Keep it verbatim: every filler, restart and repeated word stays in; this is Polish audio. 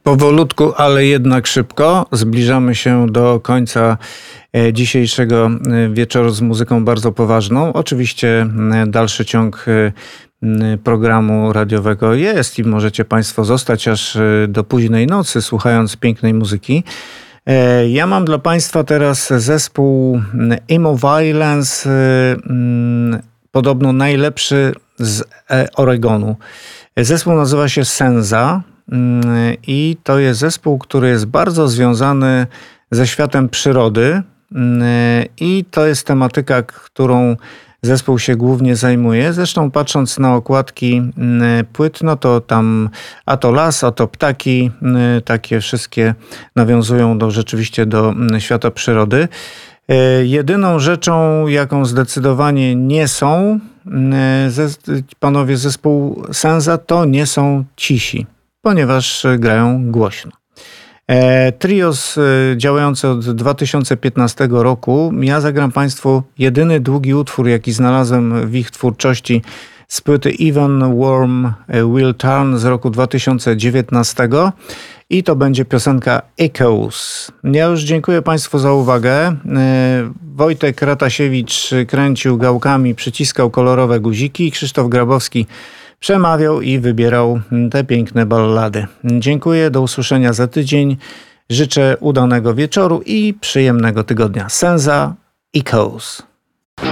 Powolutku, ale jednak szybko zbliżamy się do końca dzisiejszego wieczoru z muzyką bardzo poważną. Oczywiście dalszy ciąg programu radiowego jest i możecie Państwo zostać aż do późnej nocy, słuchając pięknej muzyki. Ja mam dla Państwa teraz zespół Emo Violence, podobno najlepszy z Oregonu. Zespół nazywa się Senza. I to jest zespół, który jest bardzo związany ze światem przyrody i to jest tematyka, którą zespół się głównie zajmuje. Zresztą patrząc na okładki płyt, no to tam a to las, a to ptaki, takie wszystkie nawiązują do, rzeczywiście do świata przyrody. Jedyną rzeczą, jaką zdecydowanie nie są panowie zespół Senza, to nie są cisi, ponieważ grają głośno. Trios działające od dwa tysiące piętnastego roku. Ja zagram Państwu jedyny długi utwór, jaki znalazłem w ich twórczości z płyty Even Worm Will Turn z roku dwa tysiące dziewiętnastego i to będzie piosenka Echoes. Ja już dziękuję Państwu za uwagę. Wojtek Ratasiewicz kręcił gałkami, przyciskał kolorowe guziki. Krzysztof Grabowski przemawiał i wybierał te piękne ballady. Dziękuję, do usłyszenia za tydzień. Życzę udanego wieczoru i przyjemnego tygodnia. Senza Echoes.